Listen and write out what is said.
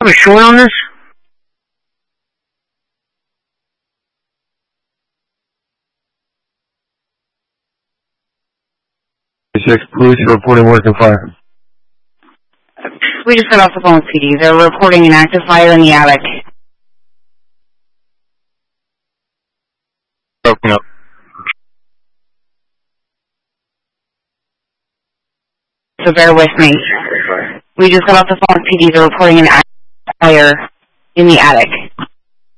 a short on this? Police are reporting working fire. We just got off the phone with PD. They're reporting an active fire in the attic. Broken up. So bear with me. We just got off the phone with PD. They're reporting an active fire in the attic.